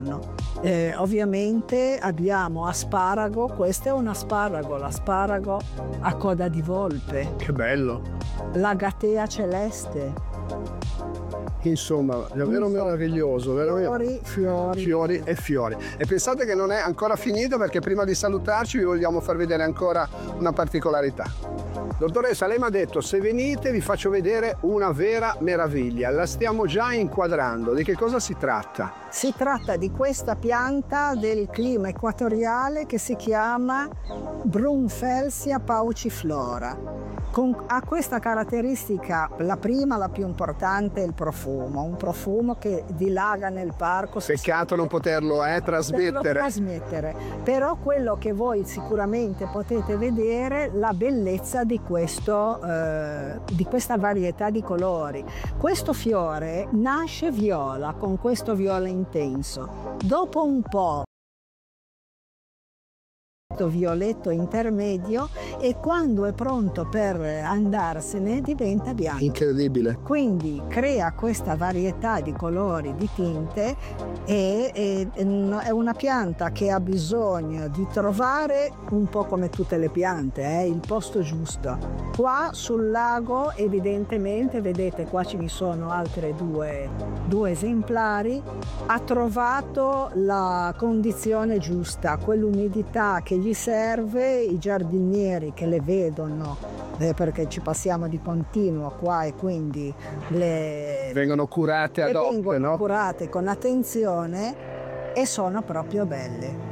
Ovviamente abbiamo asparago, questo è un asparago, l'asparago a coda di volpe, Che bello! l'agatea celeste, Insomma, davvero meraviglioso, veramente. fiori. Fiori. E pensate che non è ancora finito, perché prima di salutarci vi vogliamo far vedere ancora una particolarità. Dottoressa, lei mi ha detto: se venite vi faccio vedere una vera meraviglia. La stiamo già inquadrando. Di che cosa si tratta? Si tratta di questa pianta del clima equatoriale che si chiama Brunfelsia pauciflora. Ha questa caratteristica, la prima, la più importante, è il profumo, un profumo che dilaga nel parco. Peccato non poterlo trasmettere. Però quello che voi sicuramente potete vedere, la bellezza di questa varietà di colori. Questo fiore nasce viola, con questo viola intenso. Dopo un po' violetto intermedio, e quando è pronto per andarsene diventa bianco. Incredibile. Quindi crea questa varietà di colori, di tinte, e è una pianta che ha bisogno di trovare, un po' come tutte le piante, il posto giusto. Qua sul lago evidentemente, vedete, qua ce ne sono altre due esemplari, ha trovato la condizione giusta, quell'umidità che gli serve. I giardinieri che le vedono, perché ci passiamo di continuo qua, e quindi vengono curate ad hoc, no? curate con attenzione, e sono proprio belle.